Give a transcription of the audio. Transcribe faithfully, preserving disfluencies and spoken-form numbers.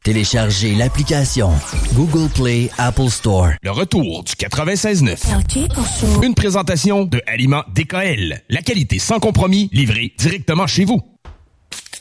Téléchargez l'application Google Play, Apple Store. Le retour du quatre-vingt-seize neuf. Une présentation de Aliments D K L. La qualité sans compromis, livrée directement chez vous.